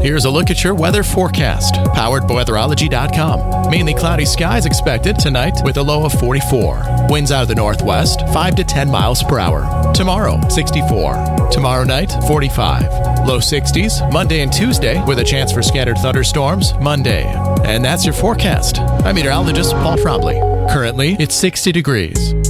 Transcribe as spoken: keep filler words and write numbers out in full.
Here's a look at your weather forecast, powered by weatherology dot com. Mainly cloudy skies expected tonight with a low of forty-four. Winds out of the northwest, five to ten miles per hour. Tomorrow, sixty-four. Tomorrow night, forty-five. Low sixties, Monday and Tuesday, with a chance for scattered thunderstorms, Monday. And that's your forecast. I'm meteorologist Paul Trombley. Currently, it's sixty degrees.